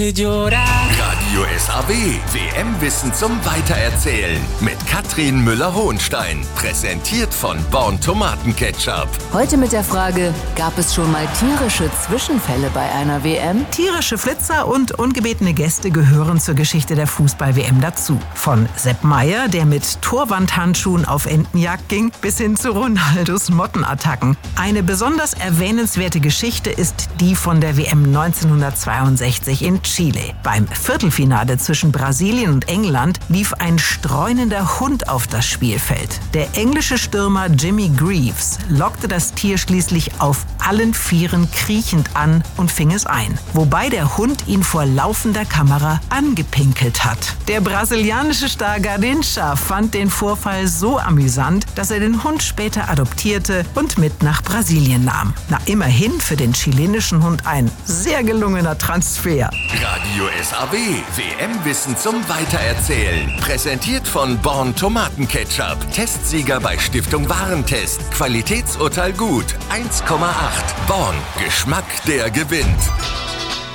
Radio SAW, WM-Wissen zum Weitererzählen mit Katrin Müller-Hohenstein. Präsentiert von Born Tomatenketchup. Heute mit der Frage, gab es schon mal tierische Zwischenfälle bei einer WM? Tierische Flitzer und ungebetene Gäste gehören zur Geschichte der Fußball-WM dazu. Von Sepp Maier, der mit Torwandhandschuhen auf Entenjagd ging, bis hin zu Ronaldos Mottenattacken. Eine besonders erwähnenswerte Geschichte ist die von der WM 1962 in Chile. Beim Viertelfinale zwischen Brasilien und England lief ein streunender Hund auf das Spielfeld. Der englische Stürmer Jimmy Greaves lockte das Tier schließlich auf allen Vieren kriechend an und fing es ein, wobei der Hund ihn vor laufender Kamera angepinkelt hat. Der brasilianische Star Garrincha fand den Vorfall so amüsant, dass er den Hund später adoptierte und mit nach Brasilien nahm. Na, immerhin für den chilenischen Hund ein sehr gelungener Transfer. Radio SAW, WM-Wissen zum Weitererzählen. Präsentiert von Born Tomatenketchup. Testsieger bei Stiftung Warentest. Qualitätsurteil gut. 1,8. Born. Geschmack, der gewinnt.